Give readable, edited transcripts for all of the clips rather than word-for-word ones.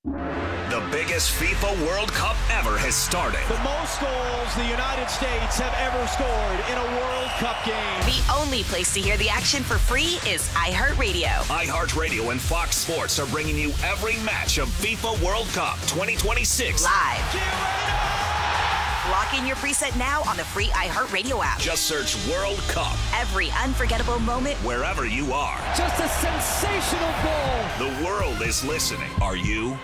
The biggest FIFA World Cup ever has started. The most goals the United States have ever scored in a World Cup game. The only place to hear the action for free is iHeartRadio. iHeartRadio and Fox Sports are bringing you every match of FIFA World Cup 2026. Live. Lock in your preset now on the free iHeartRadio app. Just search World Cup. Every unforgettable moment, wherever you are. Just a sensational goal. The world is listening. Are you?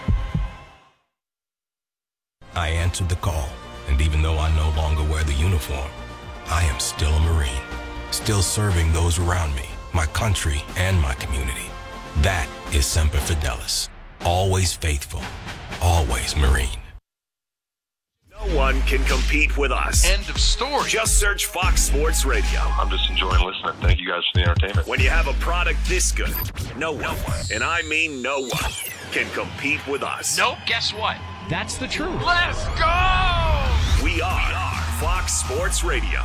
I answered the call, and even though I no longer wear the uniform, I am still a Marine, still serving those around me, my country, and my community. That is Semper Fidelis, always faithful, always Marine. No one can compete with us. End of story. Just search Fox Sports Radio. I'm just enjoying listening. Thank you guys for the entertainment. When you have a product this good, no one, and I mean no one, can compete with us. Nope, guess what? That's the truth. Let's go! We are Fox Sports Radio.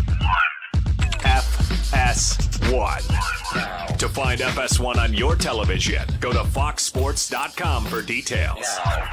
FS1. To find FS1 on your television, go to foxsports.com for details.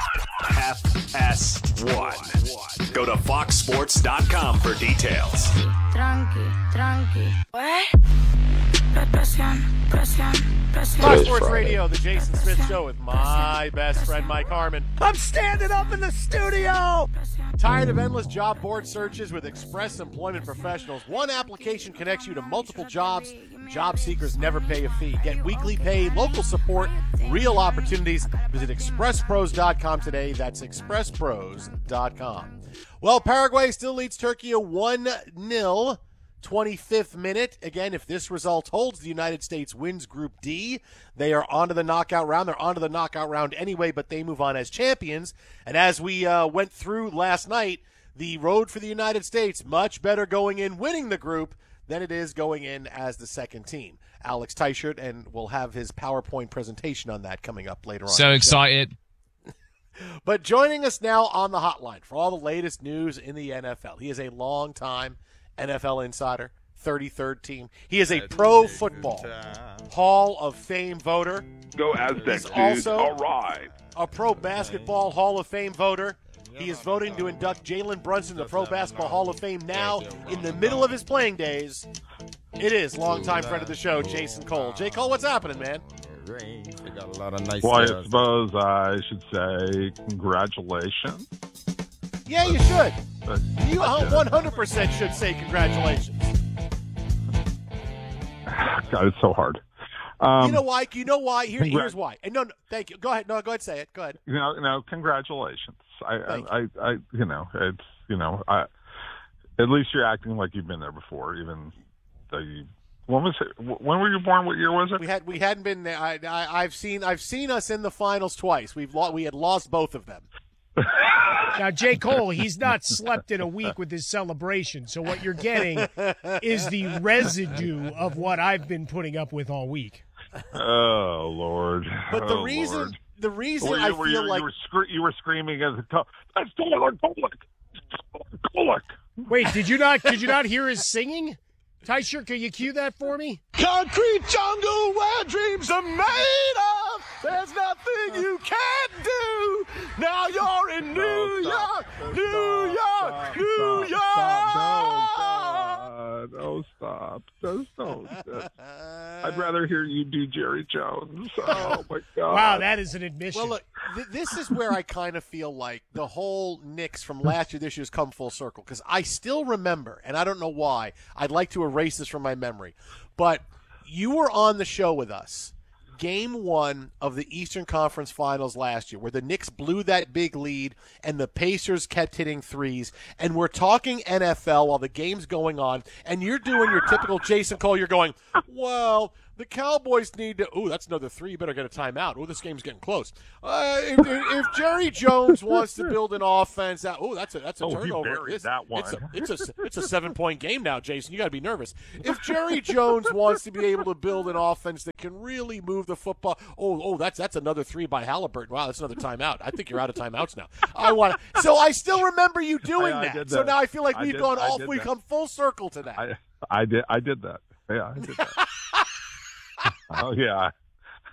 FS1. Go to foxsports.com for details. Tranqui. What? Presión. Fox Sports Radio, the Jason Smith Show with my best friend Mike Harmon. I'm standing up in the studio! Tired of endless job board searches with Express Employment Professionals? One application connects you to multiple jobs. Job seekers never pay a fee. Get weekly pay, local support, real opportunities. Visit expresspros.com today. That's expresspros.com. Well, Paraguay still leads Turkey 1-0. 25th minute. Again, if this result holds, the United States wins Group D. They are on to the knockout round. They're on to the knockout round anyway, but they move on as champions. And as we went through last night, the road for the United States, much better going in winning the group than it is going in as the second team. Alex Teichert, and we'll have his PowerPoint presentation on that coming up later on. So excited. But joining us now on the hotline for all the latest news in the NFL, he is a long-time NFL insider, 33rd team. He is a Pro Football Hall of Fame voter. Go Aztecs, He's dude. also All right. a Pro Basketball Hall of Fame voter. He is voting to induct Jalen Brunson to the Pro Basketball Hall of Fame now in the middle of his playing days. It is longtime friend of the show, Jason Cole. J. Cole, what's happening, man? Well, I suppose I should say congratulations. Yeah, you should. You 100% should say congratulations. God, it's so hard. You know why? Here's why. And no, thank you. Go ahead. No, go ahead. Say it. Go ahead. Congratulations. At least you're acting like you've been there before, even though you. When were you born? What year was it? We hadn't been there. I've seen us in the finals twice. We had lost both of them. Now, J. Cole, he's not slept in a week with his celebration, so what you're getting is the residue of what I've been putting up with all week. Oh, Lord. But the reason I feel like you were screaming as that's Kolek. Wait, did you not hear his singing? Teicher, can you cue that for me? Concrete jungle where dreams are made of. There's nothing you can't do. Now you're in New York. Oh, stop. Just don't. I'd rather hear you do Jerry Jones. Oh, my God. Wow, that is an admission. Well, look, this is where I kind of feel like the whole Knicks from last year, this year's come full circle. Because I still remember, and I don't know why, I'd like to erase this from my memory, but you were on the show with us Game 1 of the Eastern Conference Finals last year, where the Knicks blew that big lead and the Pacers kept hitting threes. And we're talking NFL while the game's going on, and you're doing your typical Jason Cole. You're going, well, the Cowboys need to – ooh, that's another three. You better get a timeout. Ooh, this game's getting close. If Jerry Jones wants to build an offense – that's a turnover. He buried that one. It's a 7-point game now, Jason. You got to be nervous. If Jerry Jones wants to be able to build an offense that can really move the football – that's another three by Halliburton. Wow, that's another timeout. I think you're out of timeouts now. So I still remember you doing that. So now I feel like we've come full circle to that. I did that. Yeah, I did that. Oh, yeah.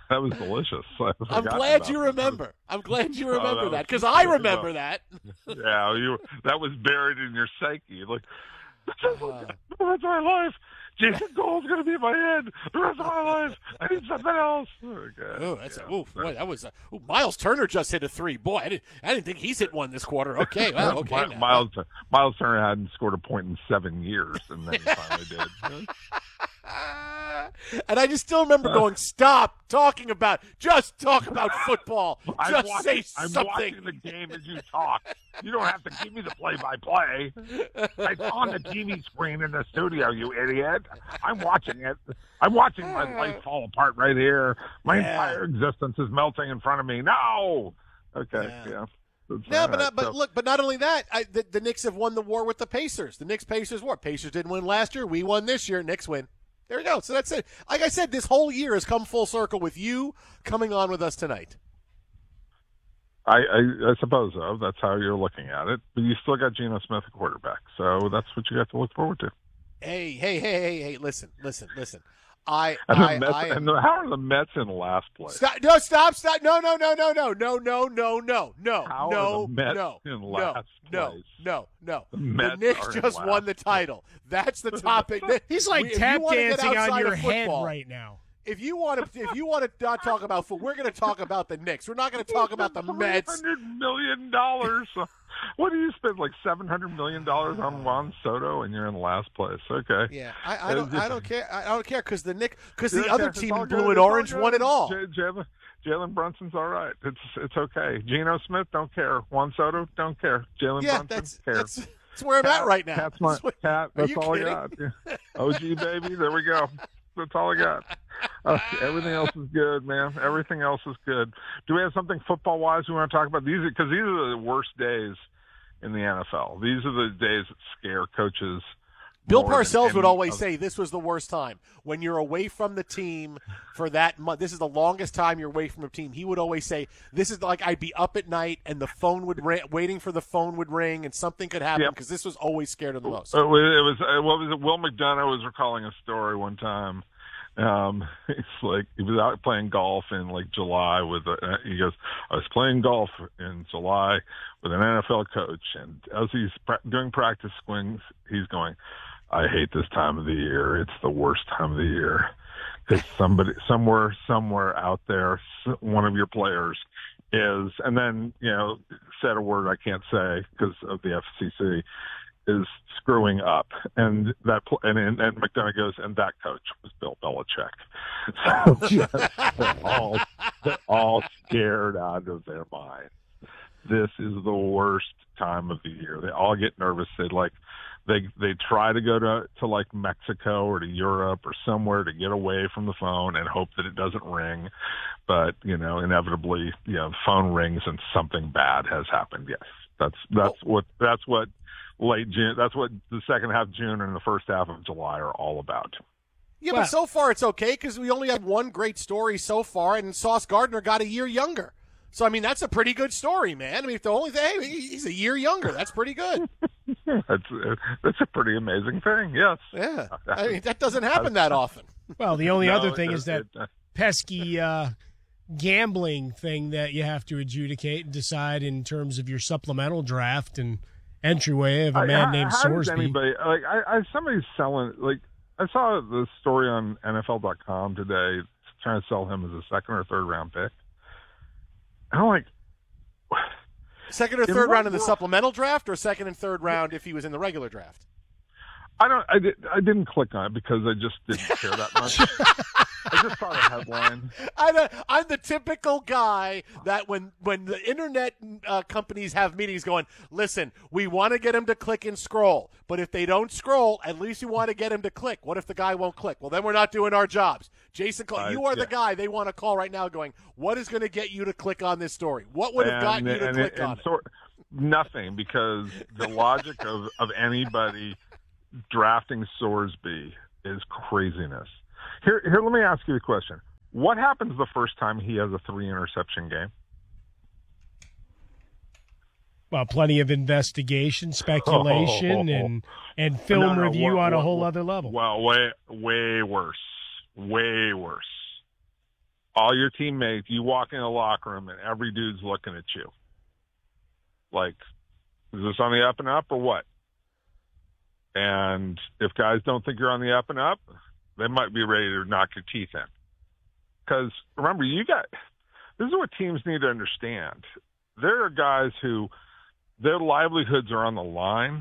That was delicious. I'm glad you remember. I'm gled you remember that because I remember that. Yeah, that was buried in your psyche. Like, that's my life. Jason Gold's going to be in my head the rest of my life. I need something else. Boy, that was Miles Turner just hit a 3. Boy, I didn't think he's hit one this quarter. Okay, well, okay. Miles Turner hadn't scored a point in 7 years, and then he finally did. And I just still remember going, stop talking about, just talk about football. Just say something. I'm watching the game as you talk. You don't have to give me the play-by-play. It's on the TV screen in the studio, you idiot. I'm watching it. I'm watching my life fall apart right here. My entire existence is melting in front of me. No! Okay, yeah. But not only that, the Knicks have won the war with the Pacers. The Knicks-Pacers war. Pacers didn't win last year. We won this year. Knicks win. There we go. So that's it. Like I said, this whole year has come full circle with you coming on with us tonight. I suppose so. That's how you're looking at it. But you still got Geno Smith at quarterback, so that's what you got to look forward to. Hey! Listen. How are the Mets in last place? Stop! No! No! How are the Mets in last place? No. The Knicks just won the title. That's the topic. He's like tap dancing on your head right now. If you want to not talk about football, we're going to talk about the Knicks. We're not going to talk about the Mets. $300 million. What do you spend, like $700 million on Juan Soto, and you're in last place? Okay. Yeah, I don't care. I don't care because the other team in blue and orange won it all. Jalen Brunson's all right. It's okay. Geno Smith, don't care. Juan Soto, don't care. Jalen Brunson, cares. That's where I'm at right now. Cat's my cat. That's all I got. Yeah. OG baby, there we go. That's all I got. Everything else is good, man. Everything else is good. Do we have something football-wise we want to talk about? Because these are the worst days in the NFL. These are the days that scare coaches. Bill Parcells would always say this was the worst time. When you're away from the team for that month, this is the longest time you're away from a team. He would always say, this is like I'd be up at night and the phone would ring, waiting for the phone would ring and something could happen because this was always scared of the most. It was Will McDonough was recalling a story one time. It's like he was out playing golf in like July he goes, I was playing golf in July with an NFL coach, and as he's doing practice swings, he's going, I hate this time of the year. It's the worst time of the year because somewhere out there, one of your players is, and then, said a word I can't say because of the FCC, is screwing up, and McDonough goes, and that coach was Bill Belichick. So they're all scared out of their minds. This is the worst time of the year. They all get nervous. They try to go to like Mexico or to Europe or somewhere to get away from the phone and hope that it doesn't ring. But, inevitably, the phone rings and something bad has happened. Yes. That's what late June, that's what the second half of June and the first half of July are all about. Yeah, but so far it's okay because we only have one great story so far, and Sauce Gardner got a year younger. So, I mean, that's a pretty good story, man. I mean, if the only thing, he's a year younger. That's pretty good. That's a pretty amazing thing, yes. Yeah. I mean, that doesn't happen that often. Well, the only other thing is that pesky gambling thing that you have to adjudicate and decide in terms of your supplemental draft and entryway of a man named Sorsby. Somebody's selling, I saw the story on NFL.com today trying to sell him as a second or third round pick. And I'm like, second or third round in the supplemental draft, or second and third round if he was in the regular draft? I didn't click on it because I just didn't care that much. I just saw the headline. I'm the typical guy that when the internet companies have meetings going, listen, we want to get him to click and scroll, but if they don't scroll, at least you want to get him to click. What if the guy won't click? Well, then we're not doing our jobs. Jason, you are the guy they want to call right now going, what is going to get you to click on this story? What would have gotten you to click on it? Nothing, because the logic of anybody drafting Sorsby is craziness. Here, let me ask you a question. What happens the first time he has a 3-interception game? Well, plenty of investigation, speculation, and film review on a whole other level. Well, way worse. Way worse. all your teammates, you walk in the locker room and every dude's looking at you. Like, is this on the up and up or what? And if guys don't think you're on the up and up, they might be ready to knock your teeth in. Because remember, this is what teams need to understand. There are guys who their livelihoods are on the line,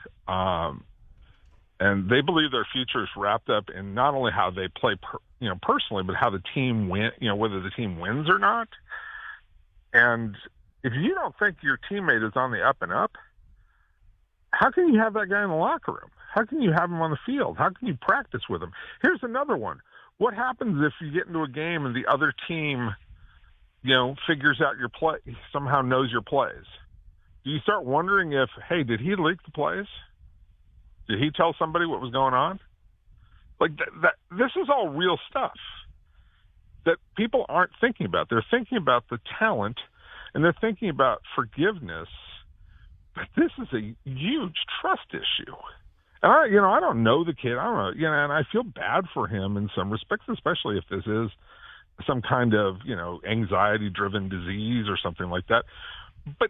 and they believe their future is wrapped up in not only how they play, personally, but how the team win. Whether the team wins or not. And if you don't think your teammate is on the up and up, how can you have that guy in the locker room? How can you have him on the field? How can you practice with him? Here's another one. What happens if you get into a game and the other team, figures out your play, somehow knows your plays? Do you start wondering if, hey, did he leak the plays? Did he tell somebody what was going on? Like that this is all real stuff that people aren't thinking about. They're thinking about the talent and they're thinking about forgiveness. But this is a huge trust issue. And I don't know the kid. I don't know, and I feel bad for him in some respects, especially if this is some kind of, anxiety-driven disease or something like that. But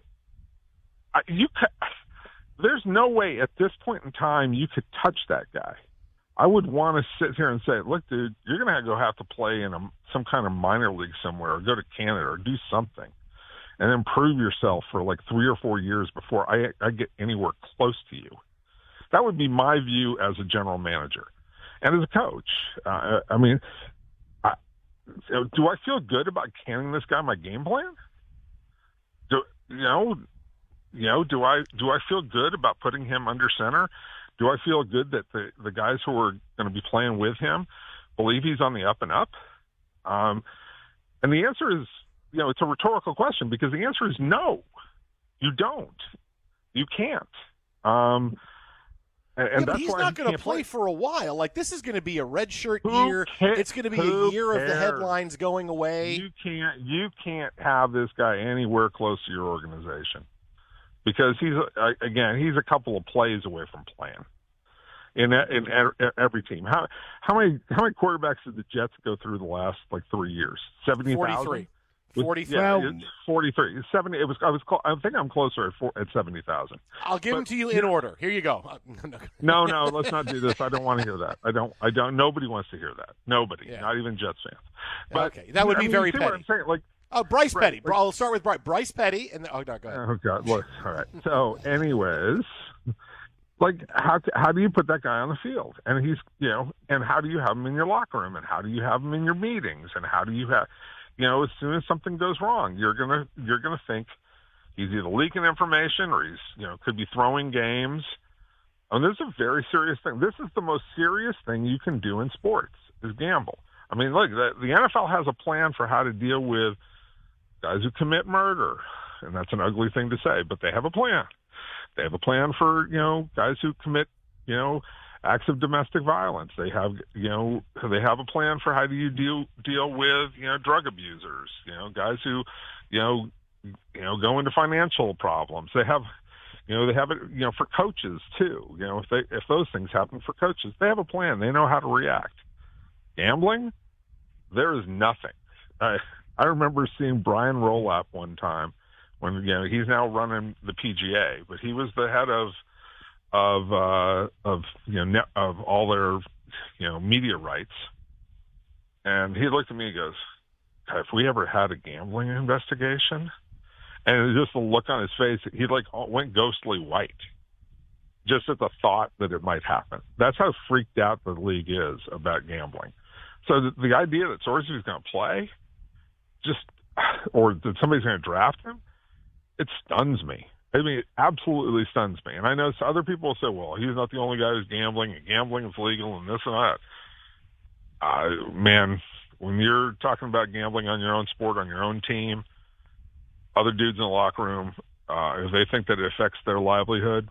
there's no way at this point in time you could touch that guy. I would want to sit here and say, look, dude, you're going to have to play in some kind of minor league somewhere or go to Canada or do something and then prove yourself for like 3 or 4 years before I get anywhere close to you. That would be my view as a general manager. And as a coach, do I feel good about handing this guy my game plan? Do I feel good about putting him under center? Do I feel good that the guys who are going to be playing with him believe he's on the up and up? And the answer is, it's a rhetorical question because the answer is no, you don't. You can't. But he's not going to play for a while. Like, this is going to be a redshirt year. It's going to be a year of the headlines going away. You can't have this guy anywhere close to your organization because he's a couple of plays away from playing in every team. How many quarterbacks did the Jets go through the last 3 years? 70,000. 43. Yeah, 43. 70. I think I'm closer at 70,000. I'll give them to you in order. Here you go. No, let's not do this. I don't want to hear that. I don't. Nobody wants to hear that. Nobody, not even Jets fans. But okay, that would be very petty. What I'm saying? Bryce Petty. I'll start with Bryce Petty, and no, go ahead. Oh God, look. All right. So, anyways, how do you put that guy on the field? And he's and how do you have him in your locker room? And how do you have him in your meetings? And how do you have as soon as something goes wrong, you're gonna think he's either leaking information or he's could be throwing games. And this is a very serious thing. This is the most serious thing you can do in sports is gamble. I mean, look, the NFL has a plan for how to deal with guys who commit murder, and that's an ugly thing to say, but they have a plan. They have a plan for guys who commit acts of domestic violence. They have a plan for how do you deal with drug abusers, guys who go into financial problems. They have it for coaches too. If those things happen for coaches, they have a plan. They know how to react. Gambling, there is nothing. I remember seeing Brian Rolapp one time when he's now running the PGA, but he was the head of all their media rights, and he looked at me and goes, "Have we ever had a gambling investigation?" And just the look on his face, he went ghostly white just at the thought that it might happen. That's how freaked out the league is about gambling. So the idea that Sorsby's going to play, or that somebody's going to draft him, it stuns me. I mean, it absolutely stuns me. And I know other people will say, well, he's not the only guy who's gambling, and gambling is legal, and this and that. Man, when you're talking about gambling on your own sport, on your own team, other dudes in the locker room, if they think that it affects their livelihood,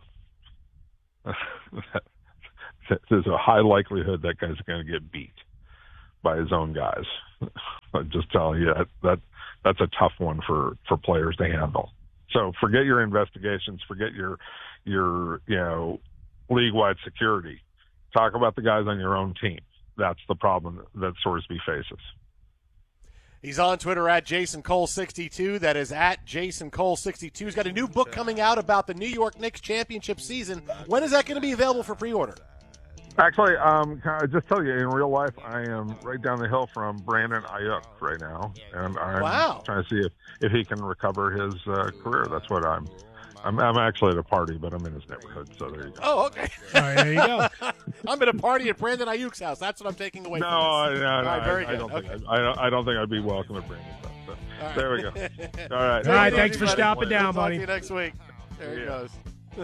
there's a high likelihood that guy's going to get beat by his own guys. I'm just telling you, that's a tough one for players to handle. So forget your investigations, forget your league-wide security. Talk about the guys on your own team. That's the problem that Sorsby faces. He's on Twitter at JasonCole62. That is at JasonCole62. He's got a new book coming out about the New York Knicks championship season. When is that going to be available for pre-order? Actually, can I just tell you, in real life, I am right down the hill from Brandon Ayuk right now, and I'm trying to see if he can recover his career. That's what I'm actually at a party, but I'm in his neighborhood, so there you go. Oh, okay. All right, there you go. I'm at a party at Brandon Ayuk's house. That's what I'm taking away from this. I don't think I'd be welcome at Brandon's house. So. Right. There we go. All right. All right, thanks for stopping down, buddy. See you next week. There he goes.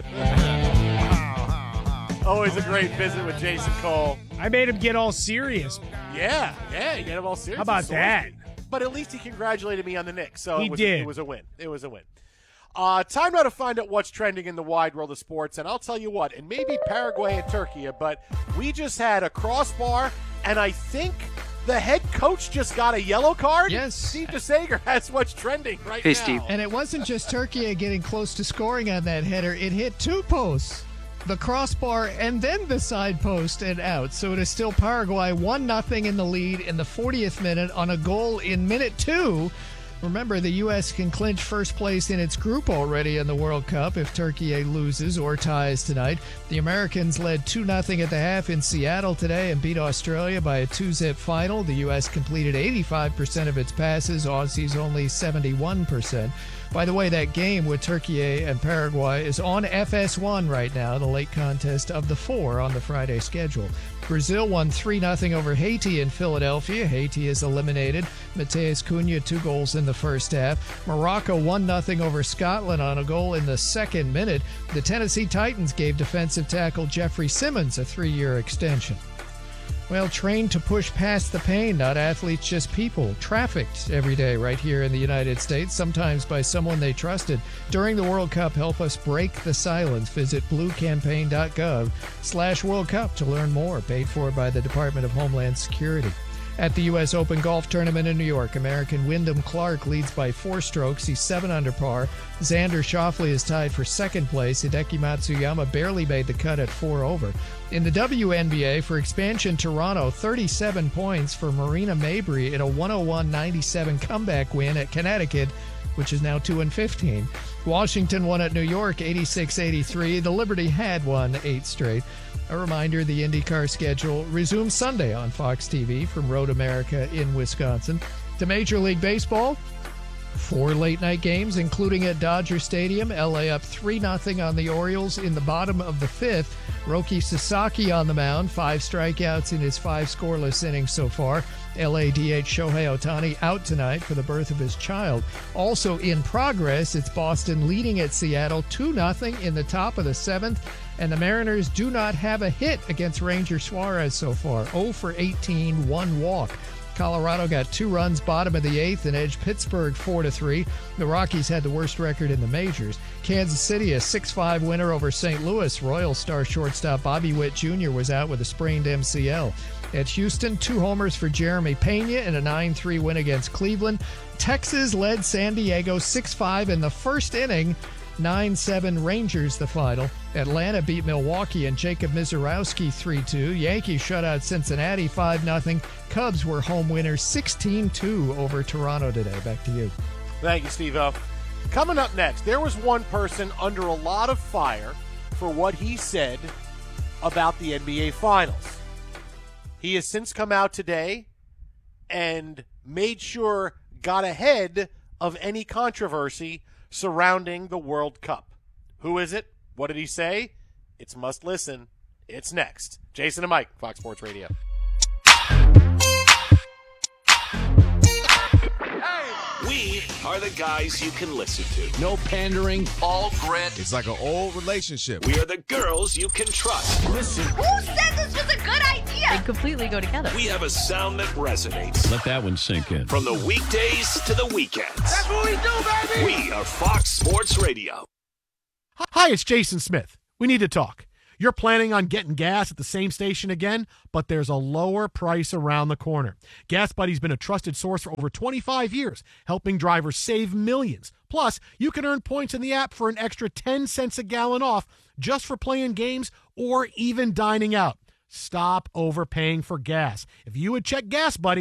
Always a great visit with Jason Cole. I made him get all serious. Yeah, you get him all serious. How about that? But at least he congratulated me on the Knicks, so He it did. was a win. It was a win. Time now to find out what's trending in the wide world of sports, and I'll tell you what, and maybe Paraguay and Turkey, but we just had a crossbar, and I think the head coach just got a yellow card. Yes. Steve DeSager has what's trending right now. Steve. And it wasn't just Turkey getting close to scoring on that header. It hit two posts, the crossbar and then the side post and out. So it is still Paraguay 1-0 in the lead in the 40th minute on a goal in minute 2. Remember, the U.S. can clinch first place in its group already in the World Cup if Turkey loses or ties tonight. The Americans led 2-0 at the half in Seattle today and beat Australia by a 2-zip final. The U.S. completed 85% of its passes, Aussies only 71%. By the way, that game with Turkey and Paraguay is on FS1 right now, the late contest of the 4 on the Friday schedule. Brazil won 3-0 over Haiti in Philadelphia. Haiti is eliminated. Mateus Cunha 2 goals in the first half. Morocco 1-0 over Scotland on a goal in the second minute. The Tennessee Titans gave defensive tackle Jeffrey Simmons a 3-year extension. Well, trained to push past the pain, not athletes, just people. Trafficked every day right here in the United States, sometimes by someone they trusted. During the World Cup, help us break the silence. Visit bluecampaign.gov/World Cup to learn more. Paid for by the Department of Homeland Security. At the U.S. Open Golf Tournament in New York, American Wyndham Clark leads by 4 strokes. He's 7 under par. Xander Schauffele is tied for second place. Hideki Matsuyama barely made the cut at 4 over. In the WNBA, for expansion Toronto, 37 points for Marina Mabrey in a 101-97 comeback win at Connecticut, which is now 2-15. Washington won at New York 86-83. The Liberty had won 8 straight. A reminder, the IndyCar schedule resumes Sunday on Fox TV from Road America in Wisconsin. To Major League Baseball, 4 late-night games, including at Dodger Stadium. LA up 3-0 on the Orioles in the bottom of the 5th. Roki Sasaki on the mound, 5 strikeouts in his 5 scoreless innings so far. LA DH Shohei Ohtani out tonight for the birth of his child. Also in progress, it's Boston leading at Seattle 2-0 in the top of the 7th. And the Mariners do not have a hit against Ranger Suarez so far. 0 for 18, 1 walk. Colorado got 2 runs bottom of the 8th and edged Pittsburgh 4-3. The Rockies had the worst record in the majors. Kansas City a 6-5 winner over St. Louis. Royal star shortstop Bobby Witt Jr. was out with a sprained MCL. At Houston, 2 homers for Jeremy Pena in a 9-3 win against Cleveland. Texas led San Diego 6-5 in the first inning. 9-7 Rangers the final. Atlanta beat Milwaukee and Jacob Mizorowski 3-2. Yankees shut out Cincinnati 5-0. Cubs were home winners 16-2 over Toronto today. Back to you. Thank you, Steve-O. Coming up next, there was one person under a lot of fire for what he said about the NBA Finals. He has since come out today and made sure got ahead of any controversy surrounding the World Cup. Who is it? What did he say? It's must listen. It's next. Jason and Mike, Fox Sports Radio. We are the guys you can listen to. No pandering, all grit. It's like an old relationship. We are the girls you can trust. Listen. Who said this was a good idea? They completely go together. We have a sound that resonates. Let that one sink in. From the weekdays to the weekends. That's what we do, baby! We are Fox Sports Radio. Hi, it's Jason Smith. We need to talk. You're planning on getting gas at the same station again, but there's a lower price around the corner. Gas Buddy's been a trusted source for over 25 years, helping drivers save millions. Plus, you can earn points in the app for an extra 10 cents a gallon off just for playing games or even dining out. Stop overpaying for gas. If you would check Gas Buddy,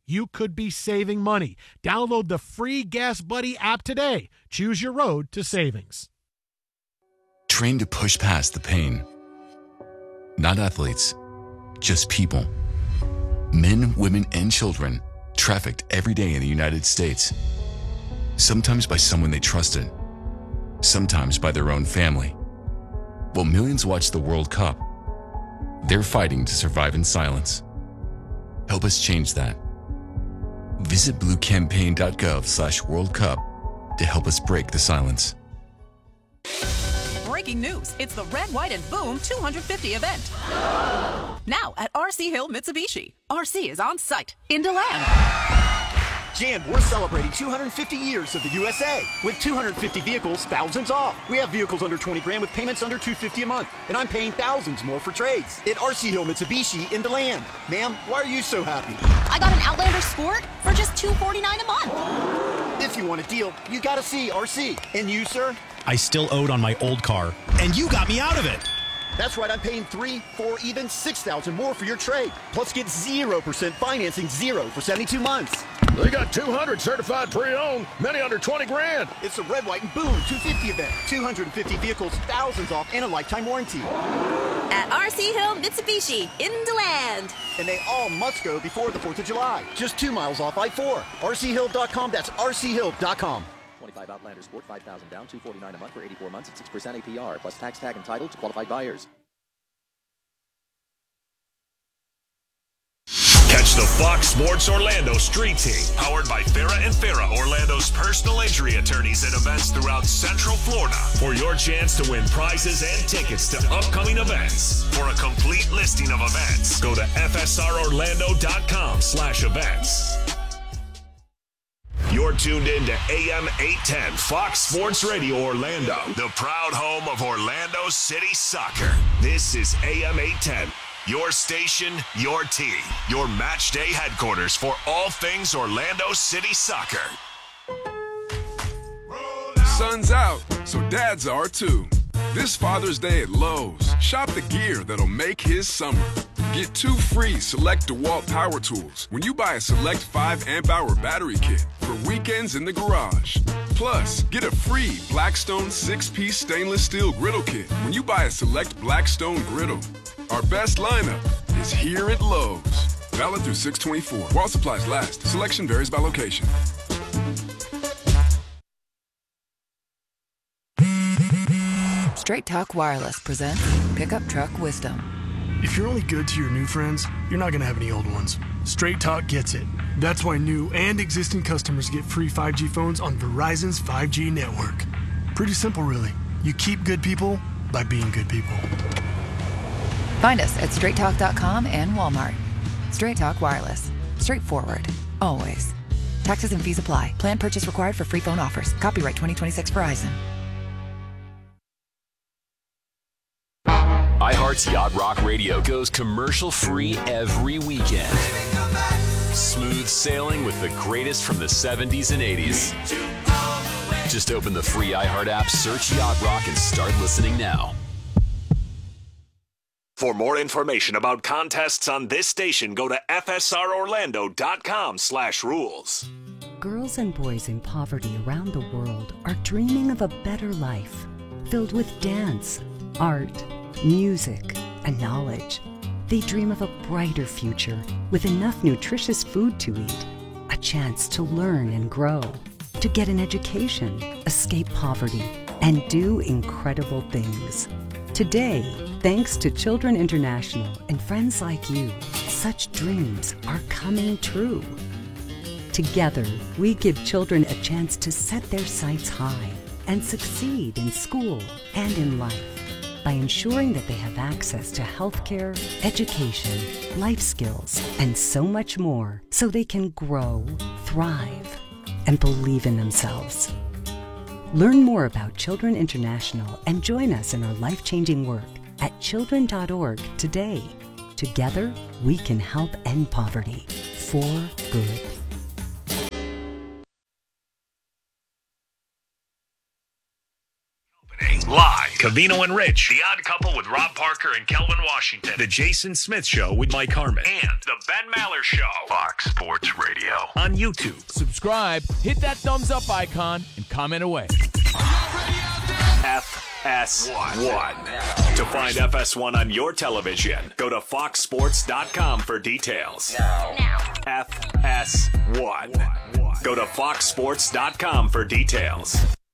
you could be saving money. Download the free Gas Buddy app today. Choose your road to savings. Train to push past the pain. Not athletes, just people. Men, women, and children trafficked every day in the United States. Sometimes by someone they trusted, sometimes by their own family. While millions watch the World Cup, they're fighting to survive in silence. Help us change that. Visit bluecampaign.gov/World Cup to help us break the silence. Breaking news. It's the Red, White, and Boom 250 event. Now at RC Hill Mitsubishi. RC is on site in DeLand. Jan, we're celebrating 250 years of the USA. With 250 vehicles, thousands off. We have vehicles under 20 grand with payments under $250 a month. And I'm paying thousands more for trades. At RC Hill Mitsubishi in DeLand. Ma'am, why are you so happy? I got an Outlander Sport for just $249 a month. If you want a deal, you gotta see RC. And you, sir? I still owed on my old car, and you got me out of it. That's right, I'm paying $3,000, $4,000, even $6,000 more for your trade. Plus get 0% financing, for 72 months. They got 200 certified pre-owned, many under 20 grand. It's a Red, White, and Boom 250 event. 250 vehicles, thousands off, and a lifetime warranty. At RC Hill Mitsubishi in DeLand. And they all must go before the 4th of July. Just 2 miles off I-4. RCHill.com, that's RCHill.com. 25 Outlander Sport, $5,000 down, $249 a month for 84 months at 6% APR, plus tax tag entitled to qualified buyers. Catch the Fox Sports Orlando Street Team, powered by Farrah and Farrah, Orlando's personal injury attorneys at events throughout Central Florida, for your chance to win prizes and tickets to upcoming events. For a complete listing of events, go to fsrorlando.com/events. You're tuned in to AM 810 Fox Sports Radio Orlando, the proud home of Orlando City Soccer. This is AM 810. Your station, your team, your match day headquarters for all things Orlando City Soccer. Sun's out, so dads are too. This Father's Day at Lowe's, shop the gear that'll make his summer. Get 2 free Select DeWalt power tools when you buy a Select 5 amp-hour battery kit for weekends in the garage. Plus, get a free Blackstone 6-piece stainless steel griddle kit when you buy a Select Blackstone griddle. Our best lineup is here at Lowe's. Valid through 6/24. While supplies last. Selection varies by location. Straight Talk Wireless presents Pickup Truck Wisdom. If you're only good to your new friends, you're not going to have any old ones. Straight Talk gets it. That's why new and existing customers get free 5G phones on Verizon's 5G network. Pretty simple, really. You keep good people by being good people. Find us at straighttalk.com and Walmart. Straight Talk Wireless. Straightforward. Always. Taxes and fees apply. Plan purchase required for free phone offers. Copyright 2026 Verizon. iHeart's Yacht Rock Radio goes commercial-free every weekend. Smooth sailing with the greatest from the 70s and 80s. Just open the free iHeart app, search Yacht Rock, and start listening now. For more information about contests on this station, go to fsrorlando.com/rules. Girls and boys in poverty around the world are dreaming of a better life, filled with dance, art, music, and knowledge. They dream of a brighter future with enough nutritious food to eat, a chance to learn and grow, to get an education, escape poverty, and do incredible things. Today, thanks to Children International and friends like you, such dreams are coming true. Together, we give children a chance to set their sights high and succeed in school and in life by ensuring that they have access to healthcare, education, life skills, and so much more so they can grow, thrive, and believe in themselves. Learn more about Children International and join us in our life-changing work at children.org today. Together, we can help end poverty for good. Live Covino and Rich, The Odd Couple with Rob Parker and Kelvin Washington, The Jason Smith Show with Mike Harmon, and The Ben Maller Show. Fox Sports Radio. On YouTube. Subscribe, hit that thumbs up icon, and comment away. FS1. To find FS1 on your television, go to foxsports.com for details. FS1. Go to foxsports.com for details.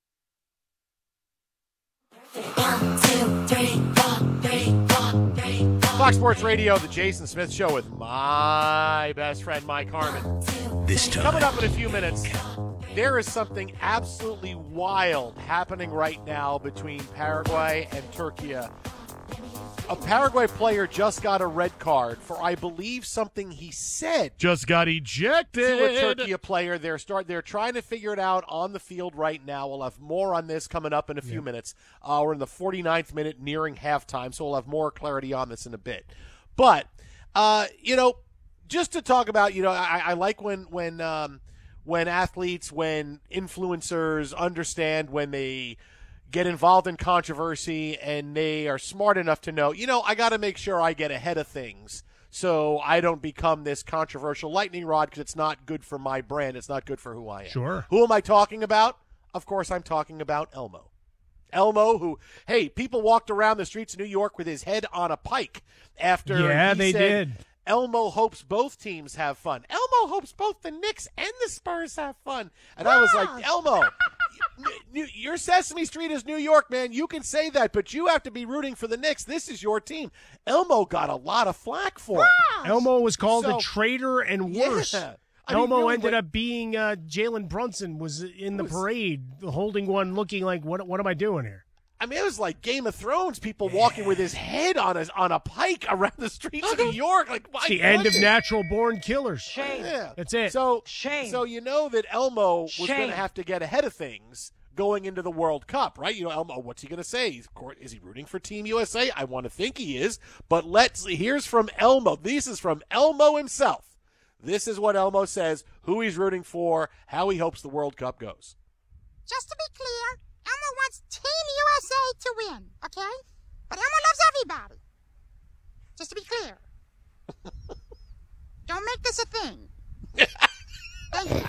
1, 2, 3, 4, 3, 4, 3, 4. Fox Sports Radio, The Jason Smith Show with my best friend, Mike Harmon. This time. Coming up in a few minutes, there is something absolutely wild happening right now between Paraguay and Turkey. A Paraguay player just got a red card for, I believe, something he said. Just got ejected. To a Turkey player. They're trying to figure it out on the field right now. We'll have more on this coming up in a few minutes. We're in the 49th minute, nearing halftime, so we'll have more clarity on this in a bit. But, just to talk about, I like when athletes, when influencers understand when they get involved in controversy and they are smart enough to know, I got to make sure I get ahead of things so I don't become this controversial lightning rod because it's not good for my brand. It's not good for who I am. Sure. Who am I talking about? Of course, I'm talking about Elmo. Elmo, who, hey, people walked around the streets of New York with his head on a pike after he said, did. Elmo hopes both teams have fun. Elmo hopes both the Knicks and the Spurs have fun. And I was like, Elmo, your Sesame Street is New York, man. You can say that, but you have to be rooting for the Knicks. This is your team. Elmo got a lot of flack for it. Elmo was called a traitor and worse. Yeah. Elmo ended up being Jalen Brunson was in the parade holding one looking like, what am I doing here? I mean, it was like Game of Thrones, people walking with his head on a pike around the streets of New York. Like, it's the end of natural-born killers. Shame. Yeah. That's it. So you know that Elmo was going to have to get ahead of things going into the World Cup, right? Elmo, what's he going to say? Is he rooting for Team USA? I want to think he is. But here's from Elmo. This is from Elmo himself. This is what Elmo says, who he's rooting for, how he hopes the World Cup goes. Just to be clear, Elmo wants Team USA to win, okay? But Elmo loves everybody. Just to be clear. Don't make this a thing. Thank you.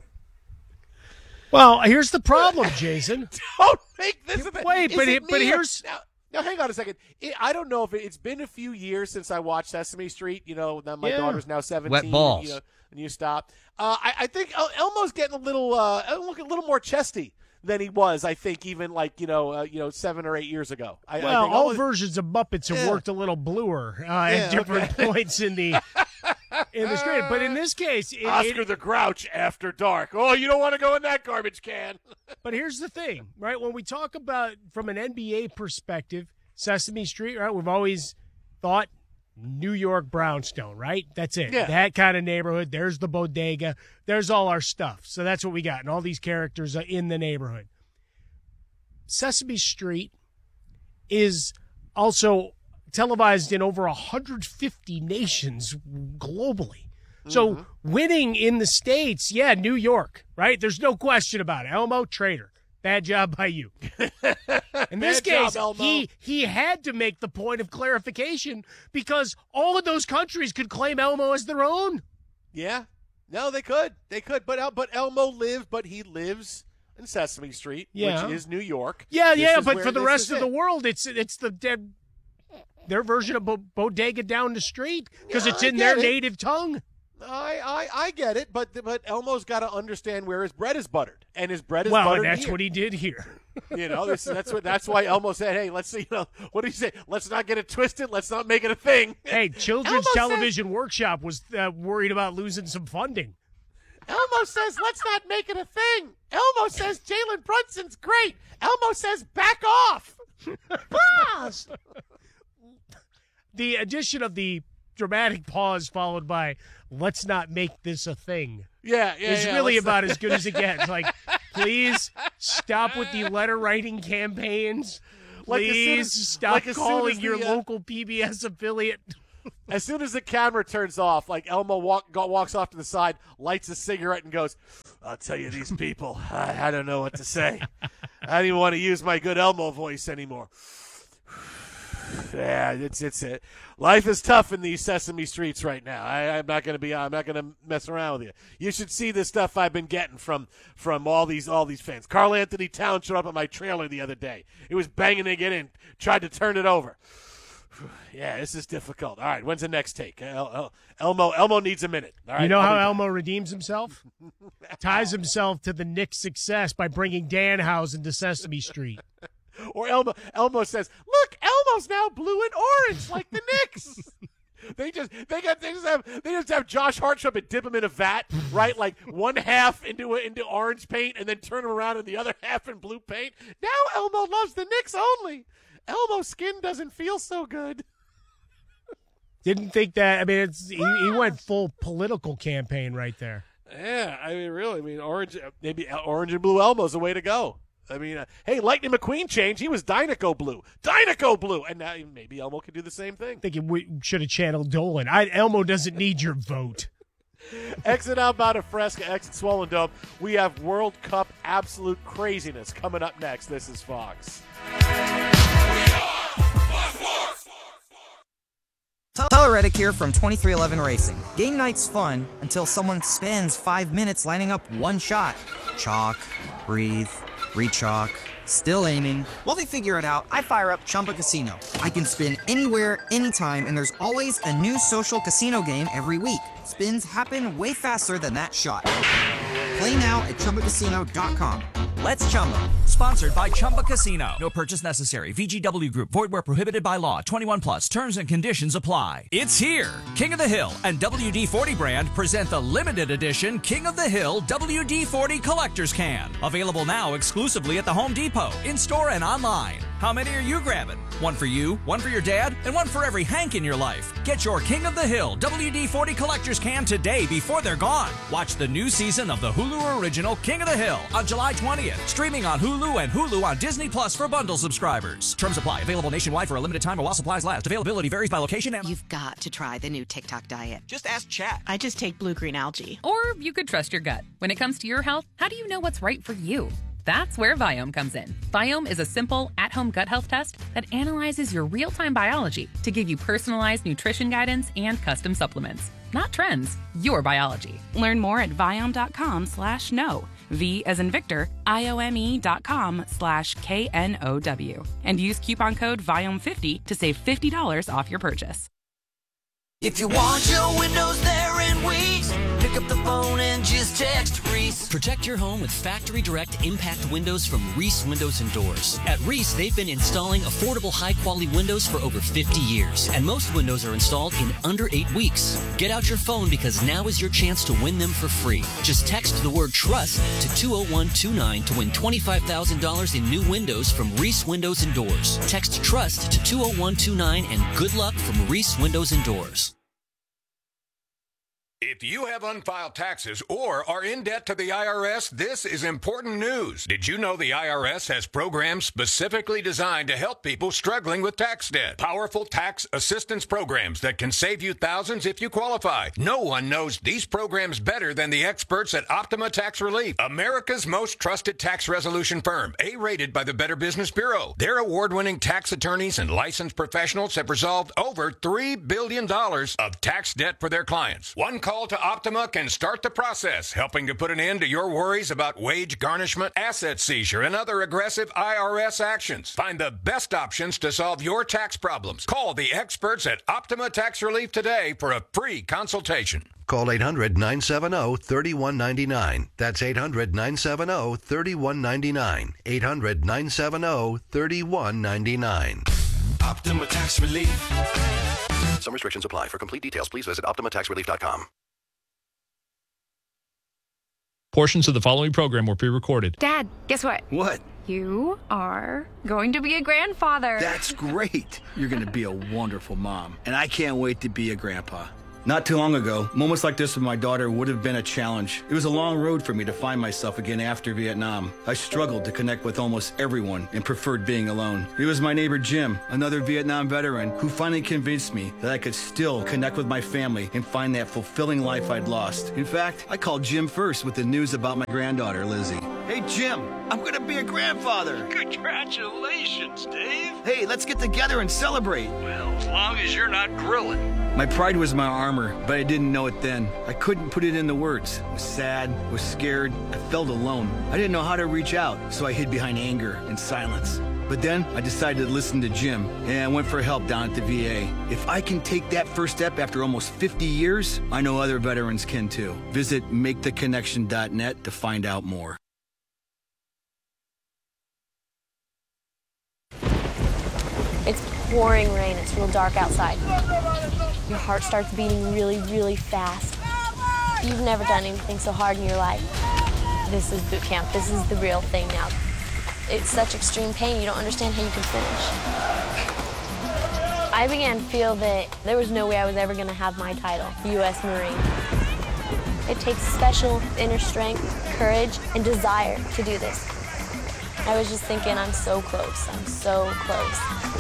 Well, here's the problem, Jason. Don't make this a thing. Wait, but here's... Now, hang on a second. I don't know if it's been a few years since I watched Sesame Street. Now my daughter's now 17. Wet balls. And you stop. I think Elmo's getting a little more chesty than he was, I think, even 7 or 8 years ago. I think all versions of Muppets have worked a little bluer at different points in the street. But in this case, Oscar the Grouch after dark. Oh, you don't want to go in that garbage can. But here's the thing, right? When we talk about from an NBA perspective, Sesame Street, right? We've always thought New York brownstone, right? That's it. Yeah. That kind of neighborhood. There's the bodega. There's all our stuff. So that's what we got. And all these characters are in the neighborhood. Sesame Street is also televised in over 150 nations globally. So winning in the States, New York, right? There's no question about it. Elmo, traitor. Bad job by you. In this case, he had to make the point of clarification because all of those countries could claim Elmo as their own. Yeah. No, they could. But Elmo he lives in Sesame Street, which is New York. But for the rest of the world, it's their version of bodega down the street because it's in their native tongue. I get it, but Elmo's got to understand where his bread is buttered, and his bread is buttered and that's here. what he did here. That's why Elmo said, "Hey, let's see. What did he say? Let's not get it twisted. Let's not make it a thing." Hey, Children's Television Workshop was worried about losing some funding. Elmo says, "Let's not make it a thing." Elmo says, "Jalen Brunson's great." Elmo says, "Back off." Pause. The addition of the dramatic pause followed by "Let's not make this a thing." Is really about as good as it gets. Like, please stop with the letter writing campaigns. Please stop calling your local PBS affiliate. As soon as the camera turns off, Elmo walks off to the side, lights a cigarette, and goes, "I'll tell you, these people, I don't know what to say. I don't even want to use my good Elmo voice anymore. Yeah, it's it. Life is tough in these Sesame Streets right now. I'm not gonna mess around with you. You should see the stuff I've been getting from all these fans. Carl Anthony Towns showed up at my trailer the other day. He was banging to get in, tried to turn it over. Yeah, this is difficult. All right, when's the next take? Elmo needs a minute. All right, you know how Elmo redeems himself? Ties himself to the Knicks' success by bringing Danhausen to Sesame Street. Or Elmo says, "Look, Elmo's now blue and orange like the Knicks." They just have Josh Hart show up and dip him in a vat, right? Like one half into orange paint, and then turn him around and the other half in blue paint. Now Elmo loves the Knicks only. Elmo's skin doesn't feel so good. Didn't think that. I mean, he went full political campaign right there. Yeah, I mean, really. I mean, orange and blue Elmo's the way to go. I mean, hey, Lightning McQueen changed. He was Dynaco Blue, and now maybe Elmo can do the same thing. I think we should have channeled Dolan. Elmo doesn't need your vote. Exit Almada Fresca, exit Swollen Dome. We have World Cup absolute craziness coming up next. This is Fox. Tyler Reddick here from 2311 Racing. Game night's fun until someone spends 5 minutes lining up one shot. Chalk, breathe, re-chalk, still aiming. While they figure it out, I fire up Chumba Casino. I can spin anywhere, anytime, and there's always a new social casino game every week. Spins happen way faster than that shot. Play now at ChumbaCasino.com. Let's Chumba. Sponsored by Chumba Casino. No purchase necessary. VGW Group. Void where prohibited by law. 21 plus. Terms and conditions apply. It's here. King of the Hill and WD-40 brand present the limited edition King of the Hill WD-40 Collector's Can. Available now exclusively at the Home Depot, in-store and online. How many are you grabbing? One for you, one for your dad, and one for every Hank in your life. Get your King of the Hill WD-40 Collector's Can today before they're gone. Watch the new season of the Hulu original King of the Hill on July 20th. Streaming on Hulu and Hulu on Disney Plus for bundle subscribers. Terms apply. Available nationwide for a limited time or while supplies last. Availability varies by location and... You've got to try the new TikTok diet. Just ask Chat. I just take blue-green algae. Or you could trust your gut. When it comes to your health, how do you know what's right for you? That's where Viome comes in. Viome is a simple, at-home gut health test that analyzes your real-time biology to give you personalized nutrition guidance and custom supplements. Not trends, your biology. Learn more at Viome.com/know. V as in Victor, IOME.com/KNOW. And use coupon code VIOME50 to save $50 off your purchase. If you want your windows there in weeks, pick up the phone and just text Reese. Protect your home with Factory Direct Impact Windows from Reese Windows and Doors. At Reese, they've been installing affordable, high-quality windows for over 50 years, and most windows are installed in under 8 weeks. Get out your phone because now is your chance to win them for free. Just text the word TRUST to 20129 to win $25,000 in new windows from Reese Windows and Doors. Text TRUST to 20129 and good luck from Reese Windows and Doors. If you have unfiled taxes or are in debt to the IRS, this is important news. Did you know the IRS has programs specifically designed to help people struggling with tax debt? Powerful tax assistance programs that can save you thousands if you qualify. No one knows these programs better than the experts at Optima Tax Relief, America's most trusted tax resolution firm, A-rated by the Better Business Bureau. Their award-winning tax attorneys and licensed professionals have resolved over $3 billion of tax debt for their clients. One call to Optima can start the process, helping to put an end to your worries about wage garnishment, asset seizure, and other aggressive IRS actions. Find the best options to solve your tax problems. Call the experts at Optima Tax Relief today for a free consultation. Call 800-970-3199. That's 800-970-3199. 800-970-3199. Optima Tax Relief. Some restrictions apply. For complete details, please visit OptimaTaxRelief.com. Portions of the following program were pre-recorded. Dad, guess what? What? You are going to be a grandfather. That's great. You're going to be a wonderful mom. And I can't wait to be a grandpa. Not too long ago, moments like this with my daughter would have been a challenge. It was a long road for me to find myself again after Vietnam. I struggled to connect with almost everyone and preferred being alone. It was my neighbor Jim, another Vietnam veteran, who finally convinced me that I could still connect with my family and find that fulfilling life I'd lost. In fact, I called Jim first with the news about my granddaughter, Lizzie. Hey, Jim, I'm going to be a grandfather. Congratulations, Dave. Hey, let's get together and celebrate. Well, as long as you're not grilling. My pride was my armor, but I didn't know it then. I couldn't put it into words. I was sad, was scared, I felt alone. I didn't know how to reach out, so I hid behind anger and silence. But then I decided to listen to Jim, and I went for help down at the VA. If I can take that first step after almost 50 years, I know other veterans can too. Visit maketheconnection.net to find out more. It's pouring rain. It's real dark outside. Your heart starts beating really, really fast. You've never done anything so hard in your life. This is boot camp. This is the real thing now. It's such extreme pain, you don't understand how you can finish. I began to feel that there was no way I was ever going to have my title, U.S. Marine. It takes special inner strength, courage, and desire to do this. I was just thinking, I'm so close, I'm so close.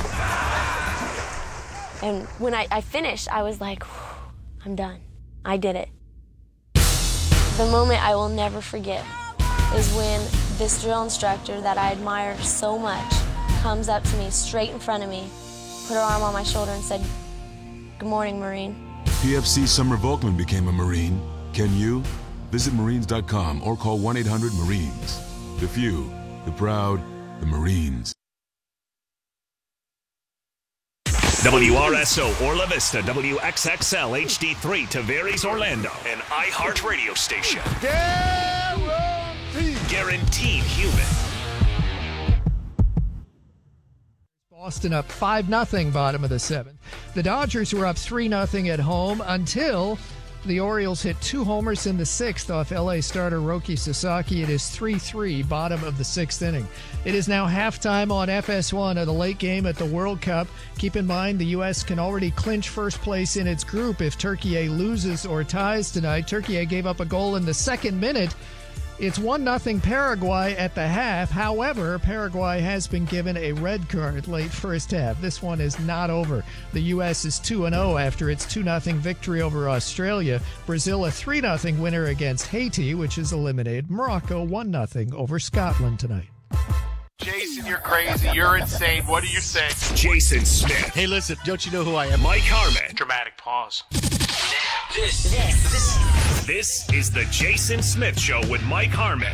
And when I finished, I was like, I'm done. I did it. The moment I will never forget is when this drill instructor that I admire so much comes up to me straight in front of me, put her arm on my shoulder and said, "Good morning, Marine." PFC Summer Volkman became a Marine. Can you? Visit Marines.com or call 1-800-MARINES. The few, the proud, the Marines. WRSO Orla Vista, WXXL HD3 Tavares Orlando, an iHeart radio station. Guaranteed human. Boston up 5-0 bottom of the seventh. The Dodgers were up 3-0 at home until the Orioles hit 2 homers in the sixth off LA starter Roki Sasaki. It is 3-3 bottom of the sixth inning. It is now halftime on FS1 of the late game at the World Cup. Keep in mind the U.S. can already clinch first place in its group if Turkey loses or ties tonight. Turkey gave up a goal in the second minute. It's 1-0 Paraguay at the half. However, Paraguay has been given a red card late first half. This one is not over. The U.S. is 2-0 after its 2-0 victory over Australia. Brazil a 3-0 winner against Haiti, which is eliminated. Morocco 1-0 over Scotland tonight. Jason, you're crazy. You're insane. What do you say? Jason Smith. Hey, listen, don't you know who I am? Mike Harmon. Dramatic pause. This is the Jason Smith Show with Mike Harmon.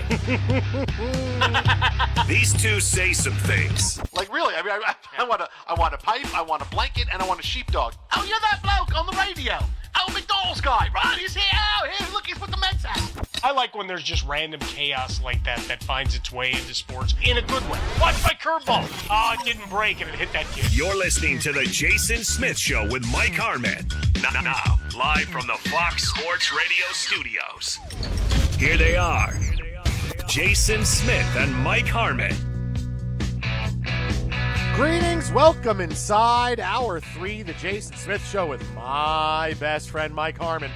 These two say some things. Like, really, I mean, I want a pipe, I want a blanket, and I want a sheepdog. Oh, you're that bloke on the radio. Oh, McDonald's guy, right? He's here. Oh, here, look, he's put the Mets out. I like when there's just random chaos like that finds its way into sports in a good way. Watch my curveball. Oh, it didn't break and it hit that kid. You're listening to the Jason Smith Show with Mike Harmon. Now, live from the Fox Sports Radio studios. Here they are, Jason Smith and Mike Harmon. Greetings, welcome inside Hour 3, the Jason Smith Show with my best friend, Mike Harmon.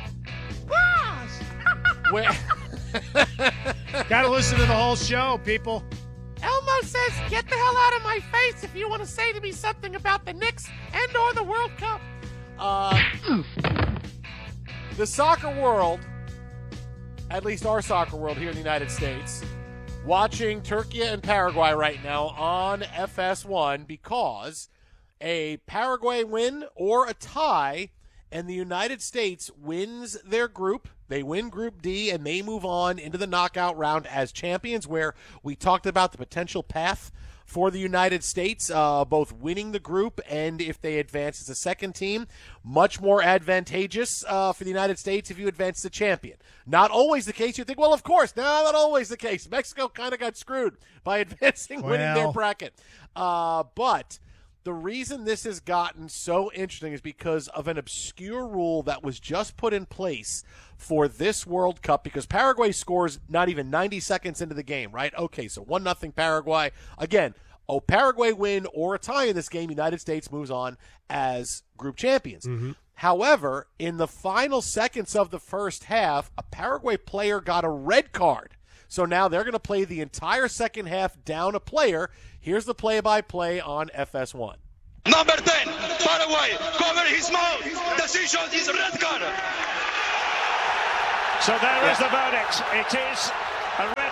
Gotta listen to the whole show, people. Elmo says, get the hell out of my face if you want to say to me something about the Knicks and or the World Cup. The soccer world, at least our soccer world here in the United States, watching Turkey and Paraguay right now on FS1 because a Paraguay win or a tie and the United States wins their group. They win Group D, and they move on into the knockout round as champions, where we talked about the potential path for the United States, both winning the group and if they advance as a second team. Much more advantageous for the United States if you advance the champion. Not always the case. You think, well, of course. No, not always the case. Mexico kind of got screwed by advancing, winning their bracket. But the reason this has gotten so interesting is because of an obscure rule that was just put in place for this World Cup, because Paraguay scores not even 90 seconds into the game, right? Okay, so 1-0 Paraguay. Again, Paraguay win or a tie in this game, United States moves on as group champions. Mm-hmm. However, in the final seconds of the first half, a Paraguay player got a red card. So now they're going to play the entire second half down a player. Here's the play-by-play on FS1. Number 10, Paraguay, cover his mouth. Decision is red card. So there is the verdict. It is a red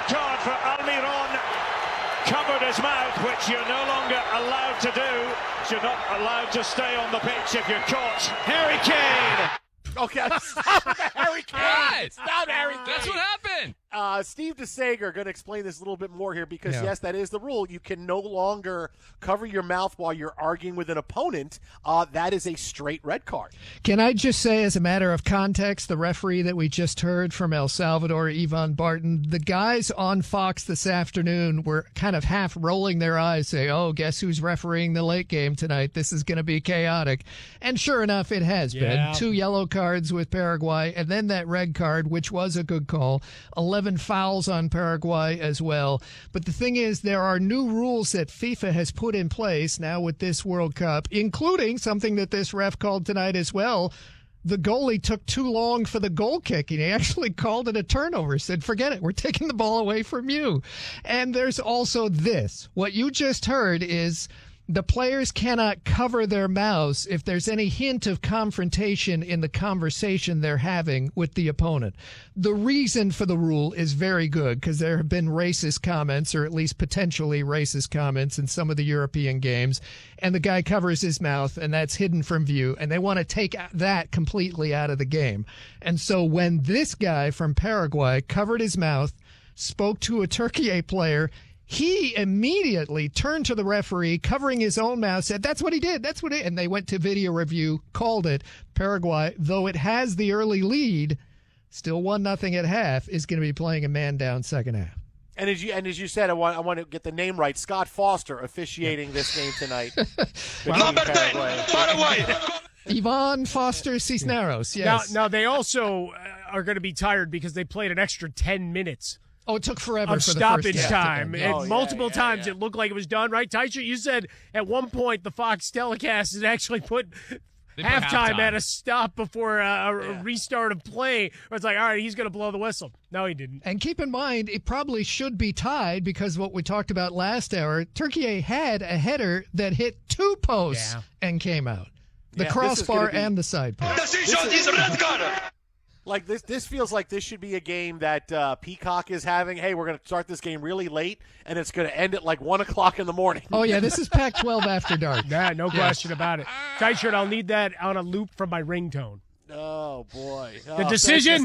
card for Almiron. Covered his mouth, which you're no longer allowed to do. You're not allowed to stay on the pitch if you're caught. Harry Kane. Okay, stop Harry Kane. Right. Stop Harry Kane. That's what happened. Steve DeSager going to explain this a little bit more here because, Yeah. yes, that is the rule. You can no longer cover your mouth while you're arguing with an opponent. That is a straight red card. Can I just say, as a matter of context, the referee that we just heard from El Salvador, Ivan Barton, the guys on Fox this afternoon were kind of half rolling their eyes, saying, oh, guess who's refereeing the late game tonight? This is going to be chaotic. And sure enough, it has been. 2 yellow cards with Paraguay, and then that red card, which was a good call. 11 fouls on Paraguay as well. But the thing is, there are new rules that FIFA has put in place now with this World Cup, including something that this ref called tonight as well. The goalie took too long for the goal kick, and he actually called it a turnover, said, forget it, we're taking the ball away from you. And there's also this. What you just heard is the players cannot cover their mouths if there's any hint of confrontation in the conversation they're having with the opponent. The reason for the rule is very good because there have been racist comments, or at least potentially racist comments, in some of the European games, and the guy covers his mouth, and that's hidden from view, and they want to take that completely out of the game. And so when this guy from Paraguay covered his mouth, spoke to a Türkiye player, he immediately turned to the referee, covering his own mouth, said, that's what he did, that's what it, and they went to video review, called it. Paraguay, though it has the early lead, still 1-0 at half, is going to be playing a man down second half. And as you said, I want to get the name right. Scott Foster officiating this game tonight. Number 10, Paraguay. Ivan Foster Cisneros, yes. Now they also are going to be tired because they played an extra 10 minutes. Oh, it took forever of for stoppage the first time. And multiple times yeah. it looked like it was done, right? Teicher, you said at one point the Fox telecast had actually put halftime at a stop before a restart of play. Where it's like, all right, he's going to blow the whistle. No, he didn't. And keep in mind, it probably should be tied because what we talked about last hour, Türkiye had a header that hit 2 posts and came out. The crossbar and the side post. Decision is red card. Like this feels like this should be a game that Peacock is having. Hey, we're going to start this game really late, and it's going to end at like 1 o'clock in the morning. Oh, yeah, this is Pac-12 after dark. Yeah, no question about it. Teicher, I'll need that on a loop from my ringtone. Oh, boy. The decision,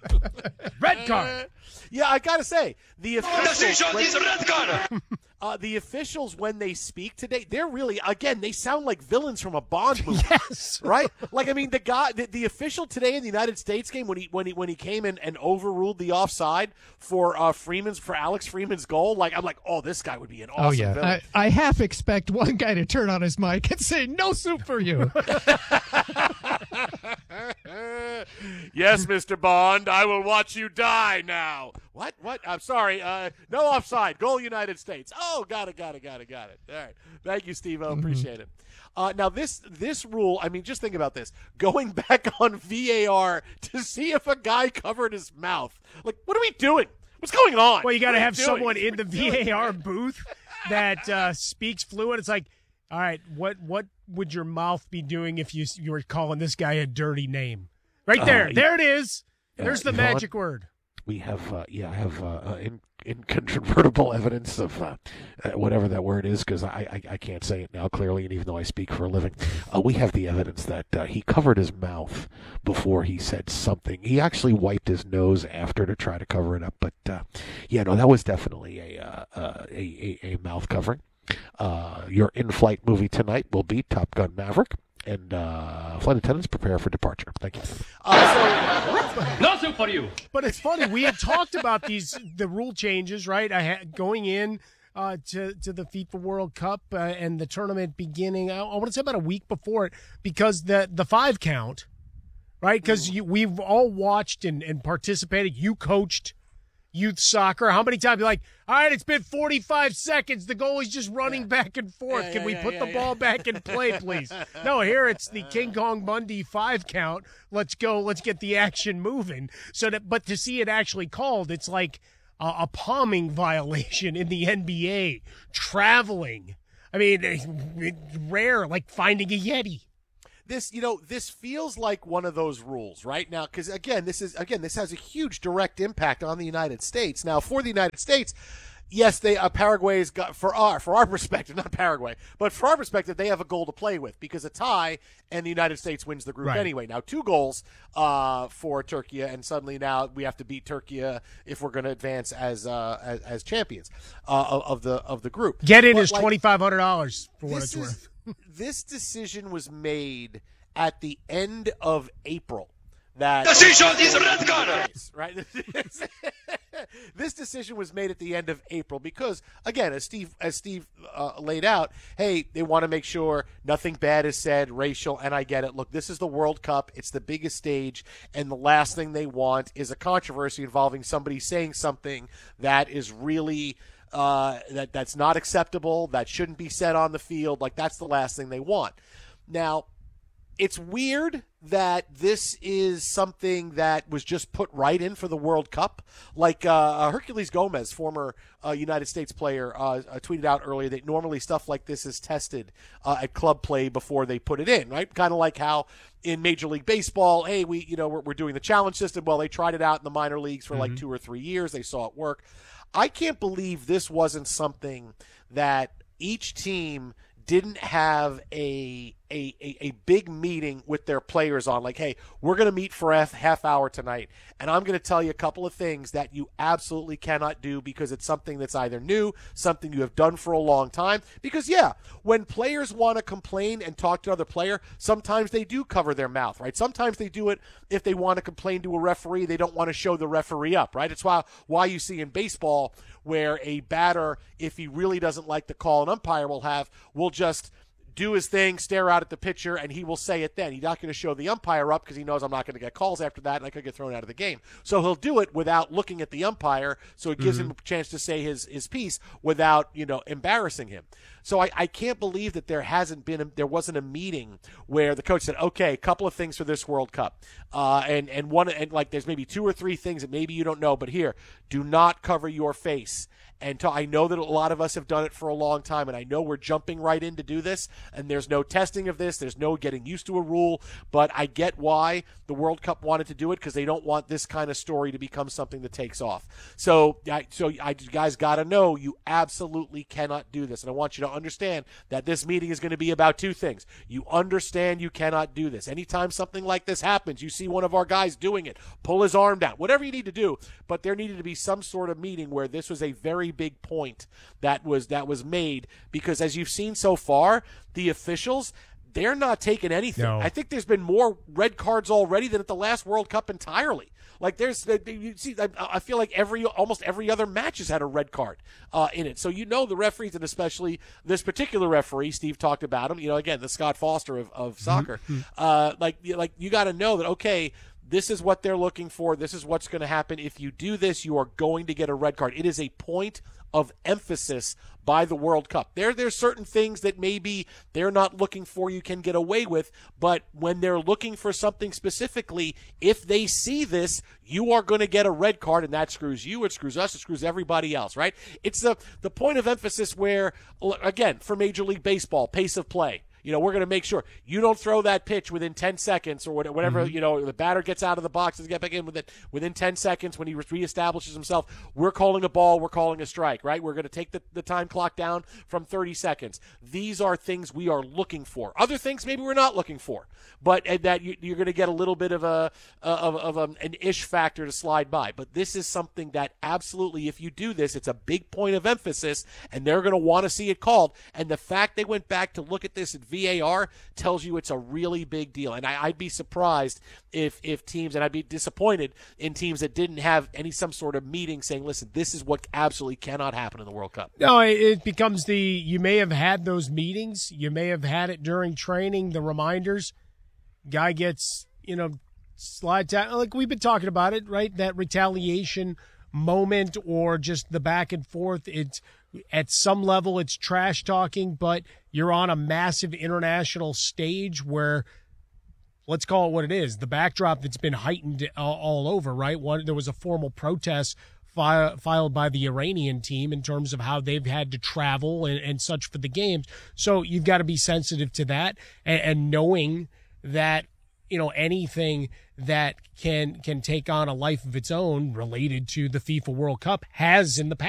red card. Yeah, I got to say, the Decision is red card. The officials, when they speak today, they're really, again, they sound like villains from a Bond movie. Yes. Right? Like, I mean, the official today in the United States game, when he came in and overruled the offside for Alex Freeman's goal, like, I'm like, oh, this guy would be an awesome villain. I half expect one guy to turn on his mic and say, no soup for you. Yes, Mr. Bond, I will watch you die now. What? I'm sorry. No offside. Goal United States. Oh, got it. All right. Thank you, Steve-O. Appreciate it. Now, this rule, I mean, just think about this. Going back on VAR to see if a guy covered his mouth. Like, what are we doing? What's going on? Well, you got to have someone in the VAR booth that speaks fluent. It's like, all right, what would your mouth be doing if you were calling this guy a dirty name? Right there. There it is. There's the magic word. We have, incontrovertible evidence of whatever that word is, because I can't say it now clearly, and even though I speak for a living, we have the evidence that he covered his mouth before he said something. He actually wiped his nose after to try to cover it up, but that was definitely a mouth covering. Your in-flight movie tonight will be Top Gun Maverick. And flight attendants, prepare for departure. Thank you. Nothing for you. But it's funny. We had talked about the rule changes, right? Going in to the FIFA World Cup and the tournament beginning. I want to say about a week before it, because the 5 count, right? Because we've all watched and participated. You coached youth soccer. How many times you're like, all right, it's been 45 seconds. The goalie's just running back and forth. Can we put the ball back in play, please? No, here it's the King Kong Bundy 5 count. Let's go. Let's get the action moving. But to see it actually called, it's like a palming violation in the NBA. Traveling. I mean, it's rare, like finding a Yeti. this feels like one of those rules right now, because this has a huge direct impact on the United States. Now, for the United States, yes, Paraguay has got, for our perspective, not Paraguay, but for our perspective, they have a goal to play with, because a tie and the United States wins the group anyway. Now, 2 goals for Turkey, and suddenly now we have to beat Turkey if we're going to advance as champions of the group. Get in is $2,500 for what it's worth. This decision was made at the end of April. Decision is red card. Right. This decision was made at the end of April because, again, as Steve laid out, hey, they want to make sure nothing bad is said, racial, and I get it. Look, this is the World Cup. It's the biggest stage, and the last thing they want is a controversy involving somebody saying something that is really that's not acceptable, that shouldn't be said on the field. Like, that's the last thing they want. Now, it's weird that this is something that was just put right in for the World Cup. Like Herculez Gomez, former United States player, tweeted out earlier that normally stuff like this is tested at club play before they put it in, right? Kind of like how in Major League Baseball, hey, we're doing the challenge system. Well, they tried it out in the minor leagues for like 2 or 3 years. They saw it work. I can't believe this wasn't something that each team didn't have a big meeting with their players on, like, hey, we're going to meet for a half hour tonight, and I'm going to tell you a couple of things that you absolutely cannot do because it's something that's either new, something you have done for a long time. Because, yeah, when players want to complain and talk to another player, sometimes they do cover their mouth, right? Sometimes they do it if they want to complain to a referee. They don't want to show the referee up, right? It's why you see in baseball where a batter, if he really doesn't like the call an umpire will just do his thing, stare out at the pitcher, and he will say it then. He's not going to show the umpire up because he knows I'm not going to get calls after that and I could get thrown out of the game. So he'll do it without looking at the umpire, so it gives him a chance to say his piece without, embarrassing him. So I can't believe that there wasn't a meeting where the coach said, okay, a couple of things for this World Cup. And there's maybe 2 or 3 things that maybe you don't know, but here, do not cover your face. And I know that a lot of us have done it for a long time, and I know we're jumping right in to do this, and there's no testing of this. There's no getting used to a rule, but I get why the World Cup wanted to do it, because they don't want this kind of story to become something that takes off. So you guys got to know you absolutely cannot do this, and I want you to understand that this meeting is going to be about 2 things. You understand you cannot do this. Anytime something like this happens, you see one of our guys doing it, pull his arm down, whatever you need to do, but there needed to be some sort of meeting where this was a very big point that was made, because as you've seen so far, the officials, they're not taking anything. No. I think there's been more red cards already than at the last World Cup entirely. Like I feel like almost every other match has had a red card in it. So the referees, and especially this particular referee, Steve talked about him. Again, the Scott Foster of soccer. You got to know that, okay, this is what they're looking for. This is what's going to happen. If you do this, you are going to get a red card. It is a point of emphasis by the World Cup. There's certain things that maybe they're not looking for you can get away with, but when they're looking for something specifically, if they see this, you are going to get a red card, and that screws you, it screws us, it screws everybody else, right? It's the point of emphasis where, again, for Major League Baseball, pace of play. We're going to make sure you don't throw that pitch within 10 seconds or whatever, the batter gets out of the box, doesn't get back in within 10 seconds when he reestablishes himself. We're calling a ball, we're calling a strike, right? We're going to take the time clock down from 30 seconds. These are things we are looking for. Other things maybe we're not looking for, but that you're going to get a little bit of an ish factor to slide by. But this is something that absolutely, if you do this, it's a big point of emphasis, and they're going to want to see it called. And the fact they went back to look at this at VAR tells you it's a really big deal. And I'd be surprised if teams, and I'd be disappointed in teams that didn't have some sort of meeting saying, listen, this is what absolutely cannot happen in the World Cup. No, it becomes you may have had those meetings. You may have had it during training, the reminders. Guy gets, slide tackle. Like we've been talking about it, right? That retaliation moment or just the back and forth. It's at some level it's trash talking, but you're on a massive international stage where, let's call it what it is, the backdrop that's been heightened all over, right? There was a formal protest filed by the Iranian team in terms of how they've had to travel and such for the games. So you've got to be sensitive to that and knowing that, anything that can take on a life of its own related to the FIFA World Cup has in the past.